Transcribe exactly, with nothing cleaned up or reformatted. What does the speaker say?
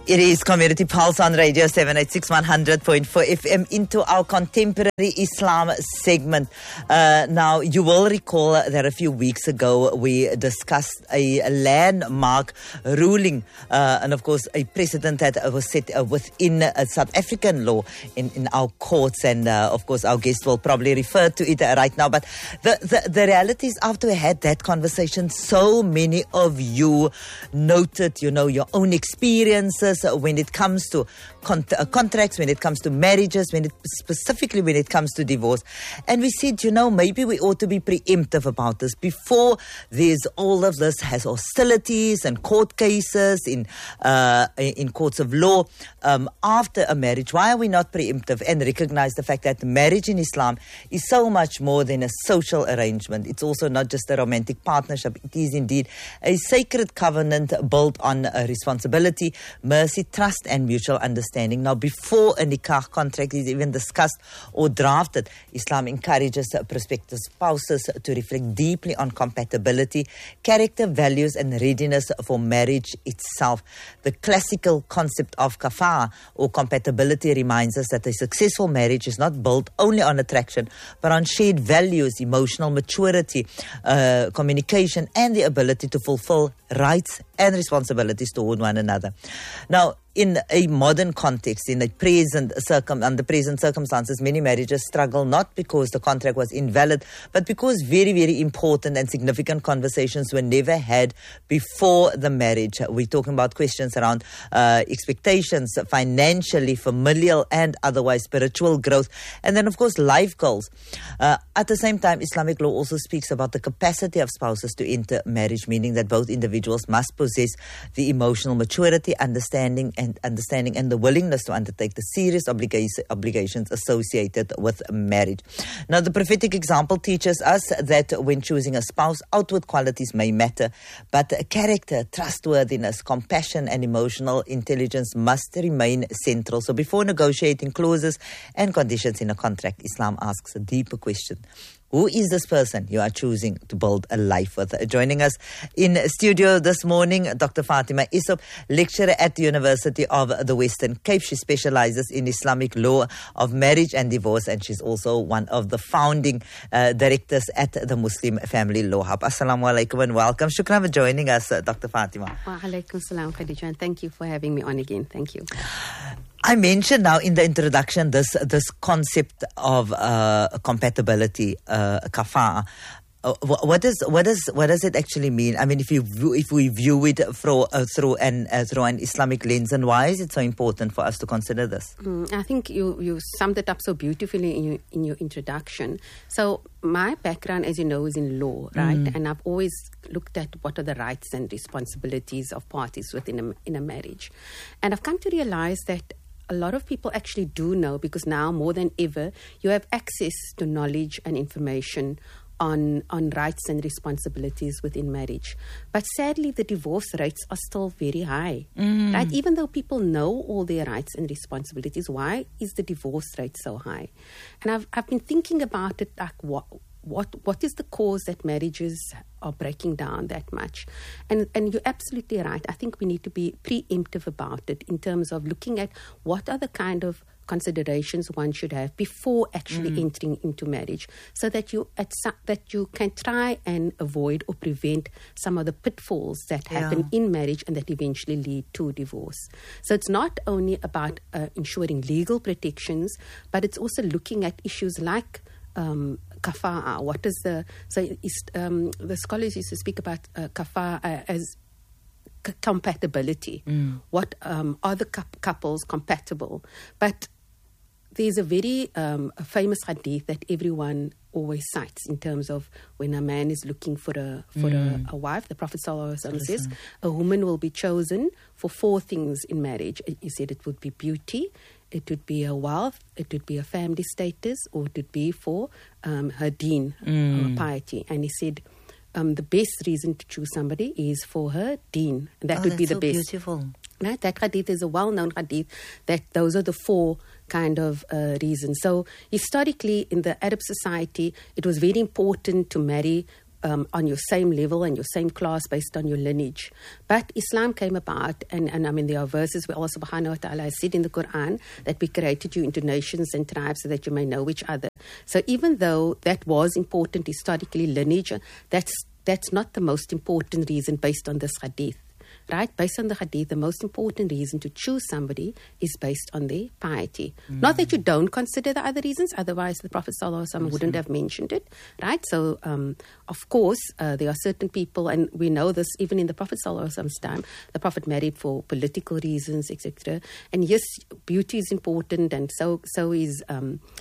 It is Community Pulse on Radio seven eighty-six one hundred point four F M into our contemporary Islam segment. Uh, now, you will recall that a few weeks ago we discussed a landmark ruling uh, and, of course, a precedent that was set uh, within uh, South African law in, in our courts. And, uh, of course, our guest will probably refer to it right now. But the, the, the reality is, after we had that conversation, so many of you noted, you know, your own experiences when it comes to con- uh, contracts, when it comes to marriages, when it specifically when it comes to divorce. And we said, you know, maybe we ought to be preemptive about this before there's all of this has hostilities and court cases in uh, in courts of law um, after a marriage. Why are we not preemptive and recognize the fact that marriage in Islam is so much more than a social arrangement? It's also not just a romantic partnership. It is indeed a sacred covenant built on uh, responsibility, mercy, trust and mutual understanding. Now, before a nikah contract is even discussed or drafted, Islam encourages prospective spouses to reflect deeply on compatibility, character, values and readiness for marriage itself. The classical concept of kafaa or compatibility reminds us that a successful marriage is not built only on attraction, but on shared values, emotional maturity, uh, communication and the ability to fulfill rights and responsibilities toward one another. Now, in a modern context, in a present circum, under present circumstances, many marriages struggle not because the contract was invalid, but because very, very important and significant conversations were never had before the marriage. We're talking about questions around uh, expectations, financially, familial, and otherwise spiritual growth, and then, of course, life goals. Uh, at the same time, Islamic law also speaks about the capacity of spouses to enter marriage, meaning that both individuals must possess the emotional maturity, understanding, and And understanding and the willingness to undertake the serious obliga- obligations associated with marriage. Now, the prophetic example teaches us that when choosing a spouse, outward qualities may matter, but character, trustworthiness, compassion, and emotional intelligence must remain central. So before negotiating clauses and conditions in a contract, Islam asks a deeper question. Who is this person you are choosing to build a life with? Joining us in studio this morning, Doctor Fatima Issop, lecturer at the University of the Western Cape. She specializes in Islamic law of marriage and divorce, and she's also one of the founding uh, directors at the Muslim Family Law Hub. Assalamu alaikum and welcome. Shukran for joining us, uh, Doctor Fatima. Wa alaikum salam, Khadija, and thank you for having me on again. Thank you. I mentioned now in the introduction this this concept of uh, compatibility, uh, kafaa. Uh, what does what does what does it actually mean? I mean, if you view, if we view it through uh, through an uh, through an Islamic lens, and why is it so important for us to consider this? Mm, I think you you summed it up so beautifully in your in your introduction. So my background, as you know, is in law, right? Mm. And I've always looked at what are the rights and responsibilities of parties within a, in a marriage, and I've come to realize that a lot of people actually do know, because now more than ever you have access to knowledge and information on on rights and responsibilities within marriage. But sadly, the divorce rates are still very high, mm. right? Even though people know all their rights and responsibilities, why is the divorce rate so high? And I've I've been thinking about it, like what what what is the cause that marriages are breaking down that much? And and you're absolutely right. I think we need to be preemptive about it in terms of looking at what are the kind of considerations one should have before actually mm. entering into marriage, so that you at some, that you can try and avoid or prevent some of the pitfalls that happen yeah. in marriage and that eventually lead to divorce. So it's not only about uh, ensuring legal protections, but it's also looking at issues like um, kafaa. What is the so is, um, the scholars used to speak about uh, kafaa as c- compatibility. Mm. What um, are the cu- couples compatible? But there's a very um, a famous hadith that everyone always cites in terms of when a man is looking for a for mm. a, a wife. The Prophet Sallallahu Alaihi Wasallam says a woman will be chosen for four things in marriage. He said it would be beauty, it would be a wealth, it would be a family status, or it would be for um, her deen, mm. or piety. And he said um, the best reason to choose somebody is for her deen. And that oh, would be the so best. Beautiful. Right? That hadith is a well-known hadith that those are the four kind of uh, reasons. So historically in the Arab society, it was very important to marry um, on your same level and your same class based on your lineage. But Islam came about, and, and I mean, there are verses where Allah subhanahu wa ta'ala has said in the Quran that we created you into nations and tribes so that you may know each other. So even though that was important historically, lineage, that's, that's not the most important reason based on this hadith. Right? Based on the hadith, the most important reason to choose somebody is based on their piety. Mm. Not that you don't consider the other reasons, otherwise the Prophet ﷺ wouldn't have mentioned it. Right? So, um, of course, uh, there are certain people, and we know this even in the Prophet ﷺ's time, the Prophet married for political reasons, et cetera. And yes, beauty is important, and so so is um,